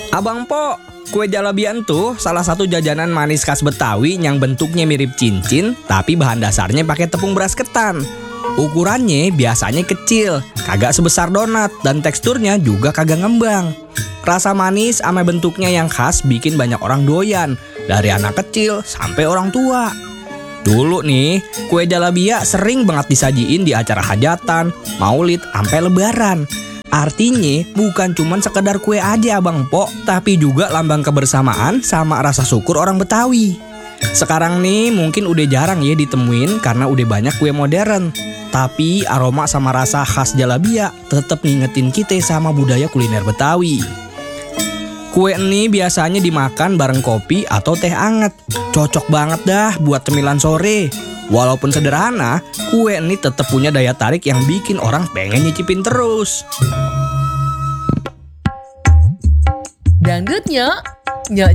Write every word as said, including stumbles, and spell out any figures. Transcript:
Abang Po, kue jalabian tuh salah satu jajanan manis khas Betawi yang bentuknya mirip cincin, tapi bahan dasarnya pakai tepung beras ketan. Ukurannya biasanya kecil, kagak sebesar donat, dan teksturnya juga kagak ngembang. Rasa manis sama bentuknya yang khas bikin banyak orang doyan, dari anak kecil sampai orang tua. Dulu nih, kue jalabia sering banget disajiin di acara hajatan, maulid, sampai lebaran. Artinya bukan cuma sekedar kue aja Abang Po, tapi juga lambang kebersamaan sama rasa syukur orang Betawi. Sekarang nih mungkin udah jarang ya ditemuin karena udah banyak kue modern. Tapi aroma sama rasa khas jalabia tetap ngingetin kita sama budaya kuliner Betawi. Kue ini biasanya dimakan bareng kopi atau teh anget. Cocok banget dah buat cemilan sore. Walaupun sederhana, kue ini tetap punya daya tarik yang bikin orang pengen nyicipin terus. Dangdutnya, nyok